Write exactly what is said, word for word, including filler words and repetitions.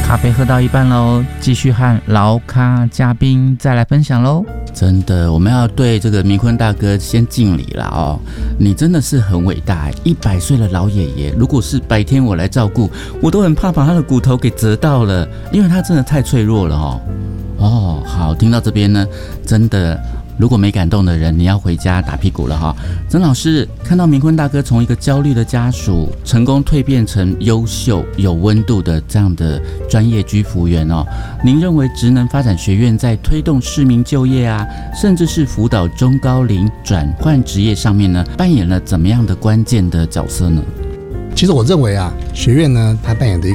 咖啡喝到一半喽，继续和老咖嘉宾再来分享喽。 真的，我们要对这个明坤大哥先敬礼了哦！你真的是很伟大，一百岁的老爷爷，如果是白天我来照顾，我都很怕把他的骨头给折到了，因为他真的太脆弱了哦。哦，好，听到这边呢，真的。如果没感动的人，你要回家打屁股了哈。曾老师看到明坤大哥从一个焦虑的家属，成功蜕变成优秀有温度的这样的专业居服员哦，您认为职能发展学院在推动市民就业啊，甚至是辅导中高龄转换职业上面呢，扮演了怎么样的关键的角色呢？ 其实我认为啊，学院呢，它扮演的一